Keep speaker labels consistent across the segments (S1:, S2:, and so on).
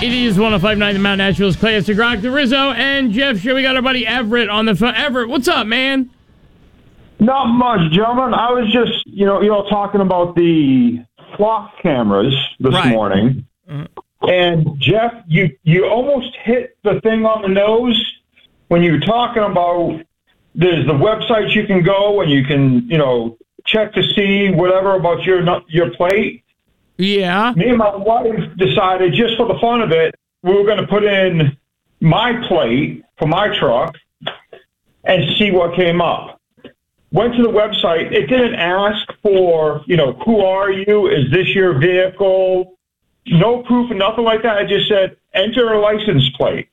S1: It is 105.9 The Mount Nashville's Classic Rock, the Rizzo and Jeff show. We got our buddy Everett on the phone. Everett, what's up, man?
S2: Not much, gentlemen. I was just, you know, talking about the flock cameras this morning. And, Jeff, you almost hit the thing on the nose when you were talking about there's the websites you can go and you can, you know, check to see whatever about your plate.
S1: Yeah.
S2: Me and my wife decided, just for the fun of it, we were going to put in my plate for my truck and see what came up. Went to the website. It didn't ask for, you know, who are you? Is this your vehicle? No proof and nothing like that. It just said, enter a license plate.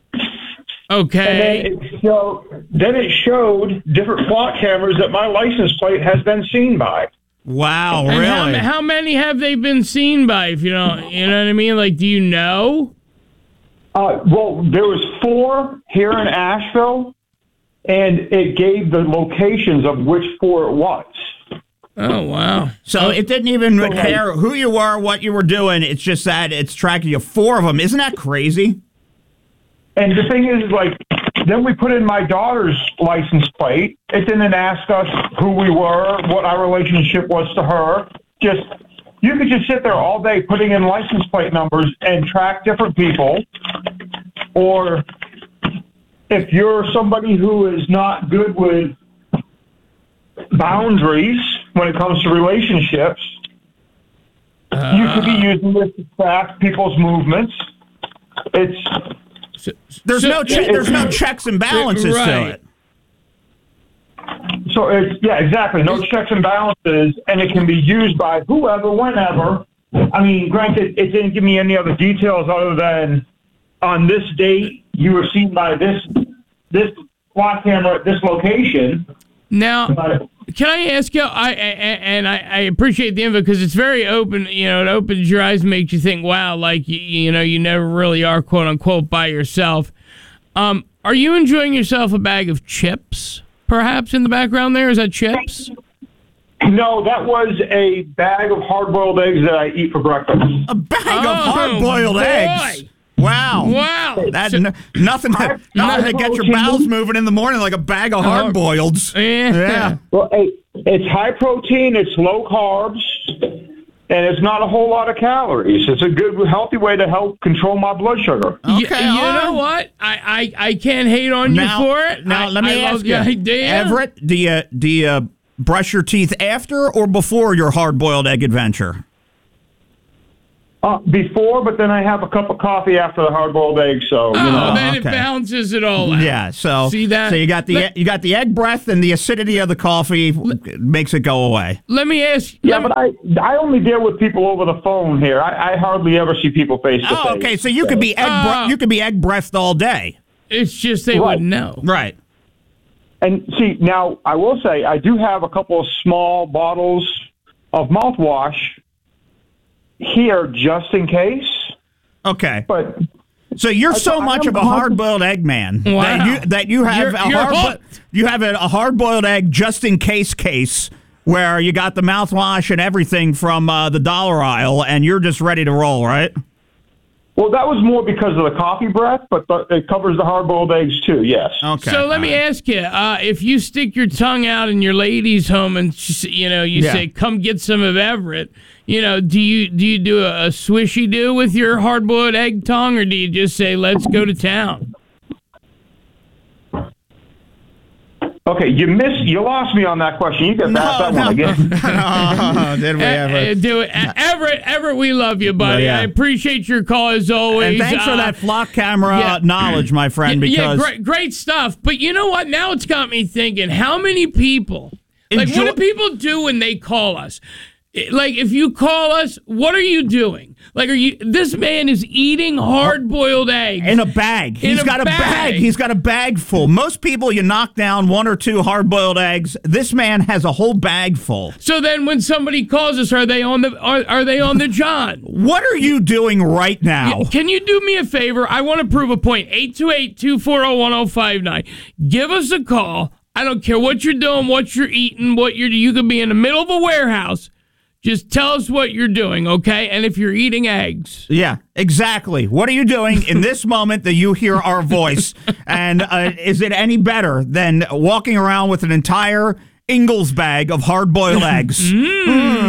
S1: Okay.
S2: And then it showed different flock cameras that my license plate has been seen by.
S3: Wow,
S1: and
S3: really?
S1: How many have they been seen by, if you know what I mean? Like, do you know?
S2: Well, there was 4 here in Asheville, and it gave the locations of which 4 it was.
S1: Oh, wow.
S3: So it didn't even care who you were, what you were doing. It's just that it's tracking you 4 of them. Isn't that crazy?
S2: And the thing is, like, then we put in my daughter's license plate. It didn't ask us who we were, what our relationship was to her. You could just sit there all day putting in license plate numbers and track different people. Or if you're somebody who is not good with boundaries when it comes to relationships, you could be using this to track people's movements.
S3: There's no checks and balances to it.
S2: So exactly. No checks and balances, and it can be used by whoever, whenever. I mean, granted, it didn't give me any other details other than on this date you were seen by this flock camera at this location.
S1: Now, can I ask you? I appreciate the info because it's very open. You know, it opens your eyes and makes you think, wow, like you know, you never really are quote unquote by yourself. Are you enjoying yourself a bag of chips, perhaps in the background there? Is that chips?
S2: No, that was a bag of hard-boiled eggs that I eat for breakfast.
S3: A bag of hard-boiled eggs. Wow. Nothing that gets your bowels moving in the morning like a bag of hard-boileds.
S1: Yeah.
S2: Well, it's high protein, it's low carbs, and it's not a whole lot of calories. It's a good, healthy way to help control my blood sugar.
S1: Okay, you know what? I can't hate on you for it.
S3: Now, let me ask you,
S1: idea.
S3: Everett, do you brush your teeth after or before your hard-boiled egg adventure?
S2: Before, but then I have a cup of coffee after the hard-boiled egg, so you know.
S1: Then it balances it all out.
S3: Yeah, so
S1: see that?
S3: So you got the egg breath and the acidity of the coffee makes it go away.
S1: Let me ask.
S2: But I only deal with people over the phone here. I hardly ever see people face to face.
S3: Oh, okay. So you could be egg breathed all day.
S1: It's just they wouldn't know.
S3: Right.
S2: And see, now I will say I do have a couple of small bottles of mouthwash here just in case.
S3: Okay.
S2: But
S3: so you're so much of a hard-boiled egg man that you have you have a hard-boiled egg just in case where you got the mouthwash and everything from the dollar aisle and you're just ready to roll, right?
S2: Well, that was more because of the coffee breath, but it covers the hard-boiled eggs too, yes.
S3: Okay.
S1: So let me ask you, if you stick your tongue out in your lady's home and, you say, come get some of Everett, do you do a swishy-do with your hard-boiled egg tongue, or do you just say, let's go to town?
S2: Okay, you lost me on that question. You can ask that one again.
S3: No, did we ever?
S1: Do it. Everett, we love you, buddy.
S3: Yeah.
S1: I appreciate your call as always.
S3: And thanks for that flock camera knowledge, my friend. Because
S1: great stuff. But you know what? Now it's got me thinking, how many people, what do people do when they call us? Like, if you call us, what are you doing? Like, this man is eating hard-boiled eggs.
S3: In a bag. He's got a bag. He's got a bag full. Most people, you knock down 1 or 2 hard-boiled eggs. This man has a whole bag full.
S1: So then when somebody calls us, are they on the John?
S3: What are you doing right now?
S1: Can you do me a favor? I want to prove a point. 828-240-1059. Give us a call. I don't care what you're doing, what you're eating, you could be in the middle of a warehouse. Just tell us what you're doing, okay? And if you're eating eggs.
S3: Yeah, exactly. What are you doing in this moment that you hear our voice? And is it any better than walking around with an entire Ingalls bag of hard-boiled eggs?